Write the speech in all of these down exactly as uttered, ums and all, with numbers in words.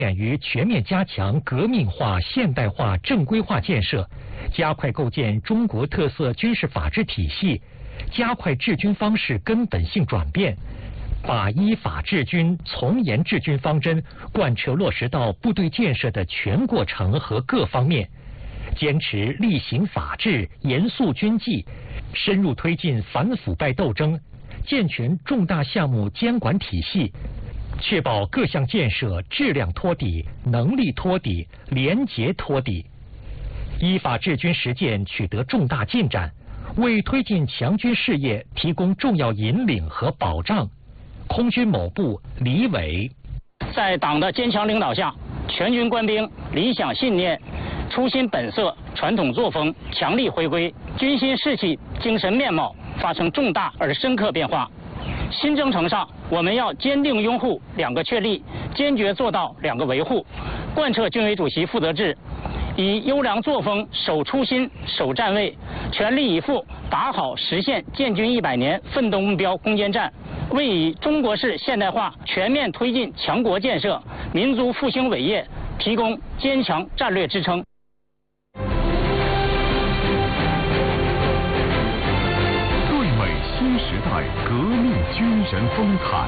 点于全面加强革命化、现代化、正规化建设，加快构建中国特色军事法治体系，加快治军方式根本性转变，把依法治军、从严治军方针贯彻落实到部队建设的全过程和各方面，坚持厉行法治、严肃军纪，深入推进反腐败斗争，健全重大项目监管体系，确保各项建设质量托底、能力托底、廉洁托底。依法治军实践取得重大进展，为推进强军事业提供重要引领和保障。空军某部李伟， 在党的坚强领导下，全军官兵理想信念、初心本色、传统作风强力回归，军心士气、精神面貌发生重大而深刻变化。新征程上，我们要坚定拥护两个确立，坚决做到两个维护，贯彻军委主席负责制，以优良作风守初心、守站位，全力以赴打好实现建军一百年奋斗目标攻坚战，为以中国式现代化全面推进强国建设、民族复兴伟业提供坚强战略支撑。 对美新时代革命军人风采。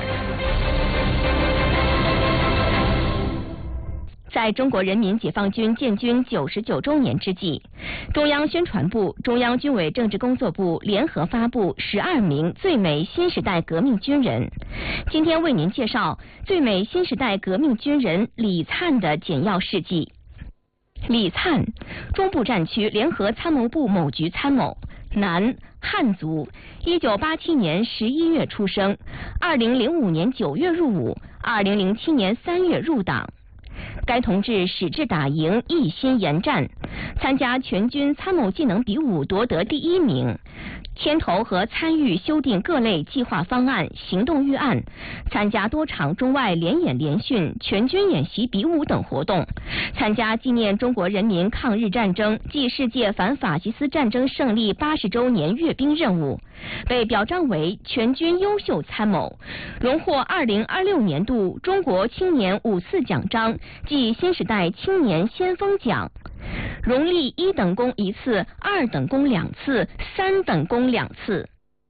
在中国人民解放军建军九十九周年之际，中央宣传部、中央军委政治工作部联合发布十二名最美新时代革命军人。今天为您介绍最美新时代革命军人李灿的简要事迹。李灿，中部战区联合参谋部某局参谋，男，汉族，一九八七年十一月出生，二零零五年九月入伍，二零零七年三月入党。该同志矢志打赢，一心严战，参加全军参谋技能比武夺得第一名，牵头和参与修订各类计划方案、行动预案，参加多场中外联演联训、全军演习比武等活动，参加纪念中国人民抗日战争暨世界反法西斯战争胜利八十周年阅兵任务，被表彰为全军优秀参谋，荣获二零二六年度中国青年五四奖章暨新时代青年先锋奖，荣立一等功一次，二等功两次，三等功两次。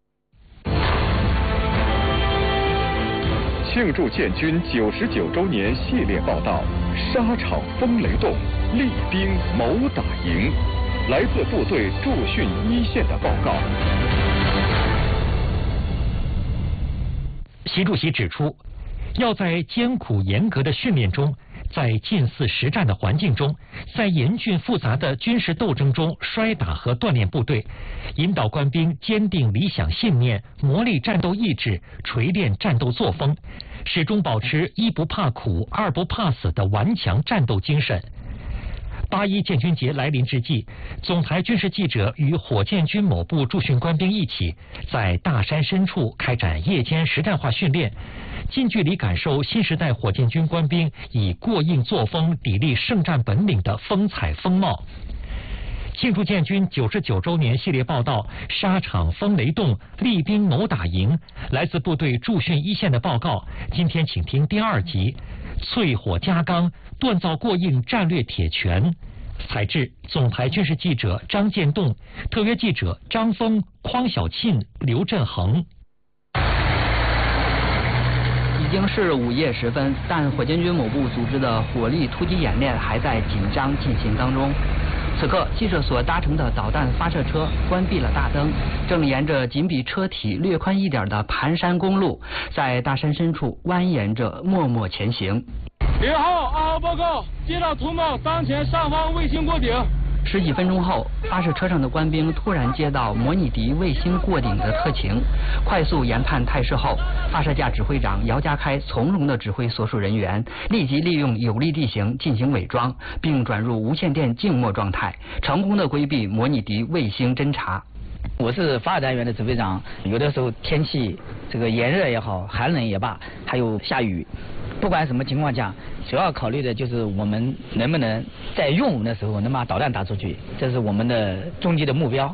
庆祝建军九十九周年系列报道：沙场风雷动，厉兵谋打赢。来自部队驻训一线的报告。 习主席指出，要在艰苦严格的训练中，在近似实战的环境中，在严峻复杂的军事斗争中摔打和锻炼部队，引导官兵坚定理想信念，磨砺战斗意志，锤炼战斗作风，始终保持一不怕苦、二不怕死的顽强战斗精神。八一建军节来临之际，总台军事记者与火箭军某部驻训官兵一起，在大山深处开展夜间实战化训练，近距离感受新时代火箭军官兵以过硬作风砥砺圣战本领的风采风貌。庆祝建军九十九周年系列报道：沙场风雷动，厉兵谋打赢。来自部队驻训一线的报告，今天请听第二集：淬火加钢，锻造过硬战略铁拳。采制总台军事记者张建栋，特约记者张峰、匡小庆、刘振恒。 已经是午夜时分，但火箭军某部组织的火力突击演练还在紧张进行当中。此刻，记者所搭乘的导弹发射车关闭了大灯，正沿着仅比车体略宽一点的盘山公路，在大山深处蜿蜒着默默前行。 零号二号报告，接到通报，当前上方卫星过顶。 十几分钟后，发射车上的官兵突然接到模拟敌卫星过顶的特情，快速研判态势后，发射架指挥长姚家开从容地指挥所属人员立即利用有利地形进行伪装，并转入无线电静默状态，成功地规避模拟敌卫星侦察。 我是发射单元的指挥长，有的时候天气这个炎热也好，寒冷也罢，还有下雨，不管什么情况下，主要考虑的就是我们能不能在用武的时候能把导弹打出去，这是我们的终极的目标。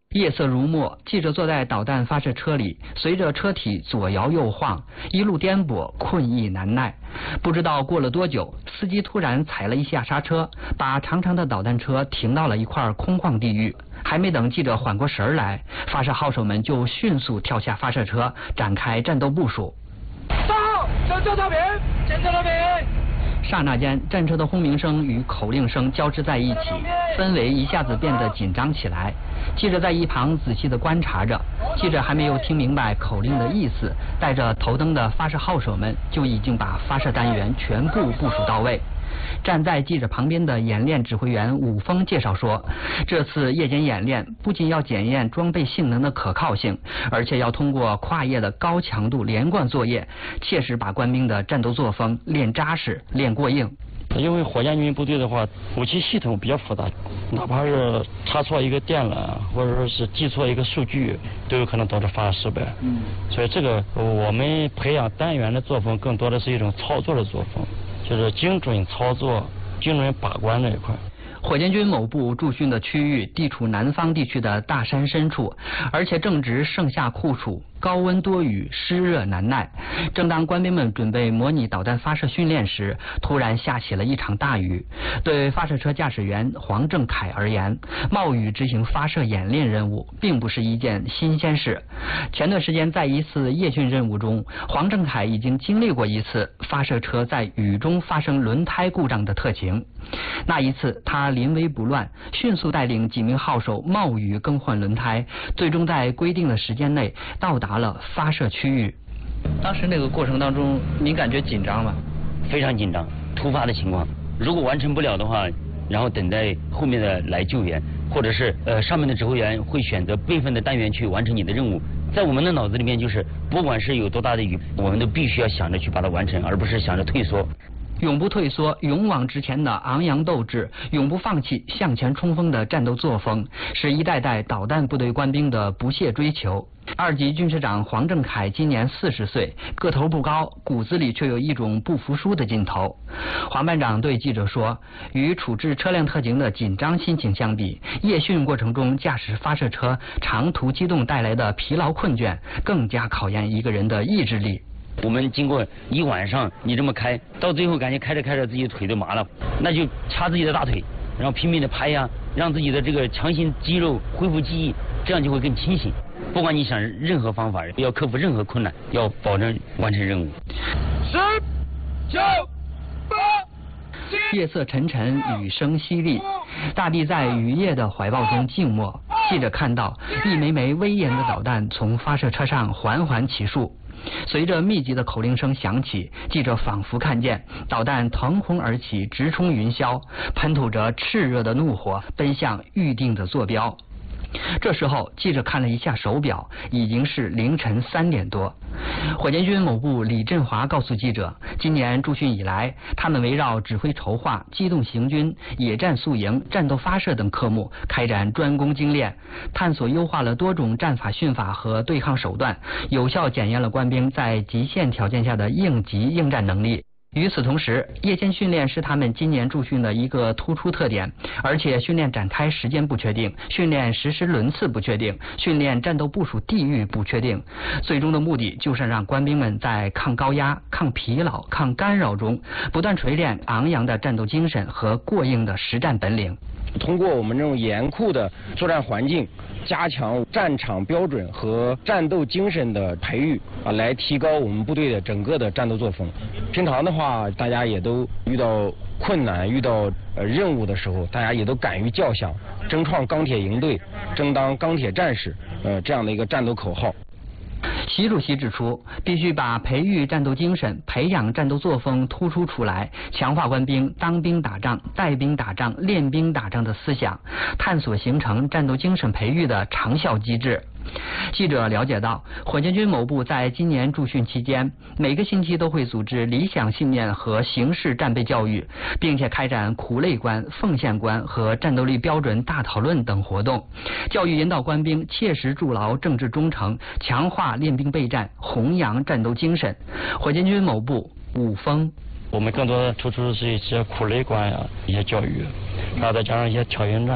夜色如墨，记者坐在导弹发射车里，随着车体左摇右晃，一路颠簸，困意难耐。不知道过了多久，司机突然踩了一下刹车，把长长的导弹车停到了一块空旷地域。还没等记者缓过神来，发射号手们就迅速跳下发射车，展开战斗部署。 到，侦测到平，侦测到平。 刹那间，战车的轰鸣声与口令声交织在一起，氛围一下子变得紧张起来。记者在一旁仔细地观察着，记者还没有听明白口令的意思，带着头灯的发射号手们就已经把发射单元全部部署到位。站在记者旁边的演练指挥员武峰介绍说，这次夜间演练不仅要检验装备性能的可靠性，而且要通过跨夜的高强度连贯作业，切实把官兵的战斗作风练扎实、练过硬。 因为火箭军部队的话，武器系统比较复杂，哪怕是插错一个电缆，或者说是记错一个数据，都有可能导致发射失败。嗯，所以这个我们培养单元的作风，更多的是一种操作的作风，就是精准操作、精准把关这一块。 火箭军某部驻训的区域地处南方地区的大山深处，而且正值盛夏酷暑，高温多雨，湿热难耐。正当官兵们准备模拟导弹发射训练时，突然下起了一场大雨。对发射车驾驶员黄正凯而言，冒雨执行发射演练任务并不是一件新鲜事。前段时间在一次夜训任务中，黄正凯已经经历过一次发射车在雨中发生轮胎故障的特情。那一次他临危不乱，迅速带领几名号手冒雨更换轮胎，最终在规定的时间内到达了发射区域。当时那个过程当中，您感觉紧张吗？ 非常紧张，突发的情况，如果完成不了的话，然后等待后面的来救援，或者是呃上面的指挥员会选择备份的单元去完成你的任务。在我们的脑子里面，就是不管是有多大的雨，我们都必须要想着去把它完成，而不是想着退缩。 永不退缩、勇往直前的昂扬斗志，永不放弃向前冲锋的战斗作风，是一代代导弹部队官兵的不懈追求。二级军师长黄正凯今年四十岁，个头不高，骨子里却有一种不服输的劲头。黄班长对记者说，与处置车辆特警的紧张心情相比，夜训过程中驾驶发射车长途机动带来的疲劳困倦，更加考验一个人的意志力。 我们经过一晚上，你这么开，到最后感觉开着开着自己的腿都麻了，那就掐自己的大腿，然后拼命的拍呀，让自己的这个强心肌肉恢复记忆，这样就会更清醒。不管你想任何方法，要克服任何困难，要保证完成任务。 十、九、八、七。 夜色沉沉，雨声淅沥，大地在雨夜的怀抱中静默。记者看到一枚枚威严的导弹从发射车上缓缓起束。随着密集的口令声响起，记者仿佛看见导弹腾空而起，直冲云霄，喷吐着炽热的怒火，奔向预定的坐标。这时候，记者看了一下手表，已经是凌晨三点多。火箭军某部李振华告诉记者，今年驻训以来，他们围绕指挥筹划、机动行军、野战宿营、战斗发射等科目开展专攻精练，探索优化了多种战法训法和对抗手段，有效检验了官兵在极限条件下的应急应战能力。与此同时，夜间训练是他们今年驻训的一个突出特点，而且训练展开时间不确定，训练实施轮次不确定，训练战斗部署地域不确定，最终的目的就是让官兵们在抗高压、抗疲劳、抗干扰中不断锤炼昂扬的战斗精神和过硬的实战本领。 通过我们这种严酷的作战环境，加强战场标准和战斗精神的培育啊，来提高我们部队的整个的战斗作风。平常的话，大家也都遇到困难、遇到呃任务的时候，大家也都敢于叫响，争创钢铁营队，争当钢铁战士，呃这样的一个战斗口号。 习主席指出，必须把培育战斗精神、培养战斗作风突出出来，强化官兵当兵打仗、带兵打仗、练兵打仗的思想，探索形成战斗精神培育的长效机制。记者了解到，火箭军某部在今年驻训期间，每个星期都会组织理想信念和形式战备教育，并且开展苦累观、奉献观和战斗力标准大讨论等活动，教育引导官兵切实筑牢政治忠诚，强化练兵备战，弘扬战斗精神。火箭军某部武峰， 我们更多的突出的是一些苦累观呀，一些教育，然后再加上一些挑引战、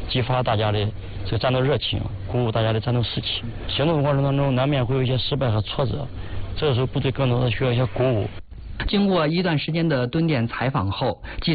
激发大家的这个战斗热情，鼓舞大家的战斗士气。行动过程当中难免会有一些失败和挫折，这个时候部队更多的需要一些鼓舞。 经过一段时间的蹲点采访后，